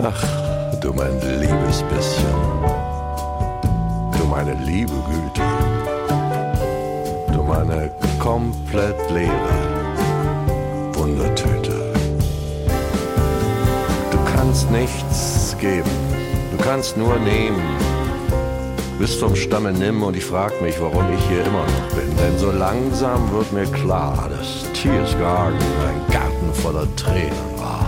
Ach, du mein liebes bisschen, du meine liebe Güte, du meine komplett leere Wundertüte. Du kannst nichts geben, du kannst nur nehmen. Bist vom Stamme nimm und ich frag mich, warum ich hier immer noch bin. Denn so langsam wird mir klar, dass Tiergarten ein Garten voller Tränen war.